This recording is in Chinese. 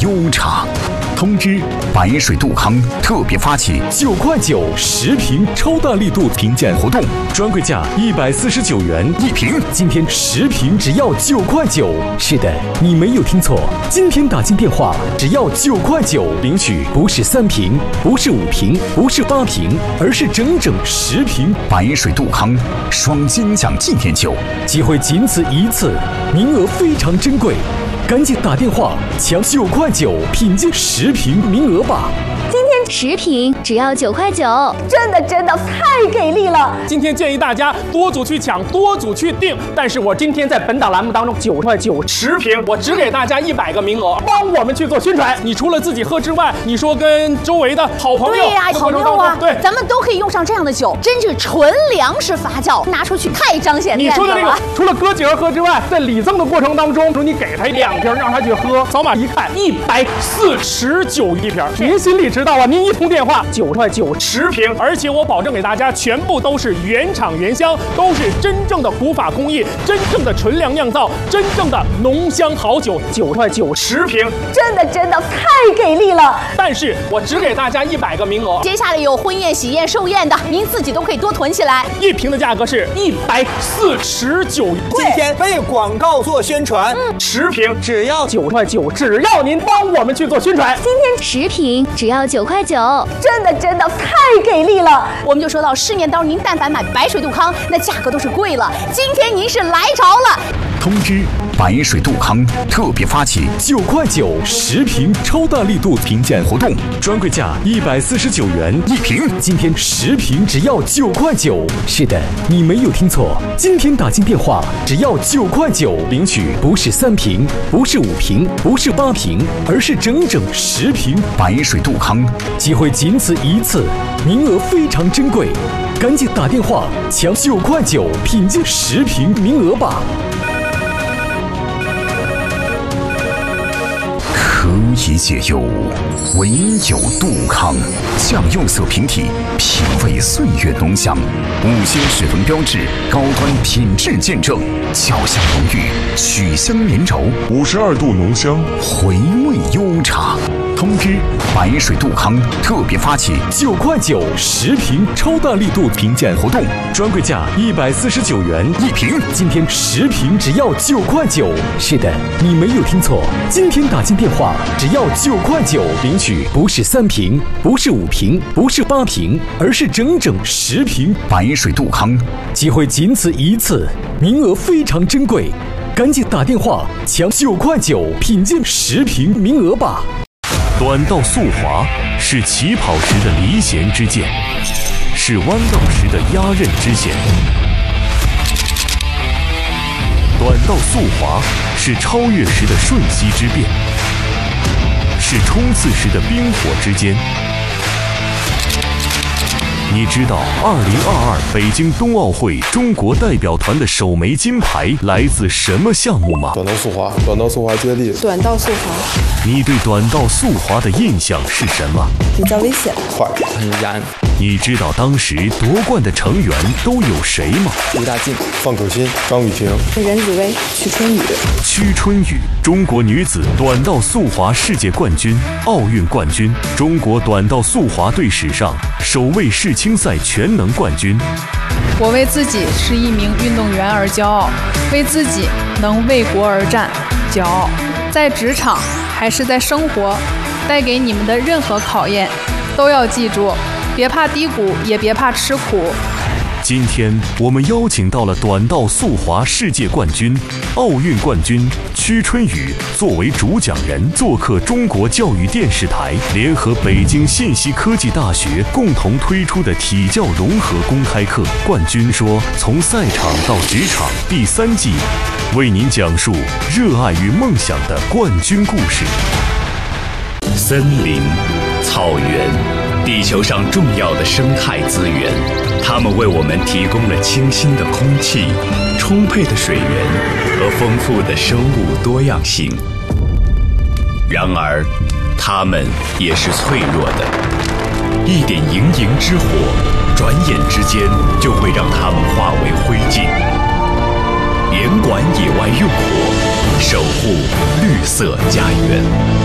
优茶。通知：白水杜康特别发起 9块910瓶超大力度评鉴活动，专柜价149元 1瓶， 今天10瓶只要9块9。是的，你没有听错，今天打进电话只要9块9，领取不是3瓶，不是5瓶，不是8瓶，而是整整10瓶白水杜康双金奖纪念酒， 机会仅此一次，名额非常珍贵。赶紧打电话抢9块9品鉴10瓶名额吧！ 今天10瓶只要9块9， 真的太给力了！ 今天建议大家多组去抢，多组去订。但是我今天在本档栏目当中9块9 10瓶，我只给大家100个名额，帮我们去做宣传。你除了自己喝之外，你说跟周围的好朋友， 对呀，朋友啊， 对， 咱们都可以用上这样的酒，真是纯粮食发酵，拿出去太彰显面子了。 你说的这个，除了哥几个喝之外，在礼赠的过程当中，说你给他2瓶，让他去喝，扫码一看149一瓶，您心里知道啊？您一通电话9块9 10瓶，而且我保证给大家全部都是原厂原香，都是真正的古法工艺，真正的纯粮酿造，真正的浓香好酒，9块9 10瓶， 真的太给力了！ 但是我只给大家100个名额， 接下来有婚宴、喜宴、寿宴的，您自己都可以多囤起来。 1瓶的价格是149， 今天为广告做宣传 ，10瓶只要9块9，只要您帮我们去做宣传。 今天10瓶只要9块9， 真的太给力了！我们就说到市面当中，您但凡买白水杜康，那价格都是贵了。今天您是来着了。 通知：白水杜康特别发起 9块9 10瓶超大力度评鉴活动，专柜价149元 1瓶， 今天10瓶只要9块9。是的，你没有听错，今天打进电话只要9块9，领取不是3瓶，不是5瓶，不是8瓶，而是整整10瓶白水杜康， 机会仅此一次，名额非常珍贵，赶紧打电话抢9块9品鉴10瓶名额吧！ 何以解忧，唯有杜康。酱釉色平体，品味岁月浓香，5星10分标志，高端品质见证，焦香浓郁，曲香绵柔 ，52度浓香， 回味优茶。通知：白水杜康特别发起 9块9 10瓶超大力度评鉴活动，专柜价149元 1瓶， 今天10瓶只要9块9。是的，你没有听错，今天打进电话只要9块9，领取不是3瓶，不是5瓶，不是8瓶，而是整整10瓶白水杜康， 机会仅此一次，名额非常珍贵，赶紧打电话抢9块9品鉴10瓶名额吧！ 短道速滑是起跑时的离弦之箭，是弯道时的压刃之弦。短道速滑是超越时的瞬息之变，是冲刺时的冰火之间。你知道2022北京冬奥会中国代表团的首枚金牌来自什么项目吗？ 短道速滑，短道速滑接力。 短道速滑。 你对短道速滑的印象是什么？ 比较危险， 快， 很燃。 你知道当时夺冠的成员都有谁吗？ 吴大靖、 范可新、张雨婷、 任子威、屈春雨。 屈春雨，中国女子短道速滑世界冠军、奥运冠军，中国短道速滑队史上首位世青赛全能冠军。 我为自己是一名运动员而骄傲，为自己能为国而战骄傲。在职场还是在生活，带给你们的任何考验，都要记住，别怕低谷，也别怕吃苦。 今天我们邀请到了短道速滑世界冠军、奥运冠军屈春雨作为主讲人，做客中国教育电视台，联合北京信息科技大学共同推出的体教融合公开课《冠军说：从赛场到职场》第3季，为您讲述热爱与梦想的冠军故事。 森林、草原，地球上重要的生态资源，它们为我们提供了清新的空气、充沛的水源和丰富的生物多样性。然而，它们也是脆弱的，一点营营之火，转眼之间就会让它们化为灰烬。严管野外用火，守护绿色家园。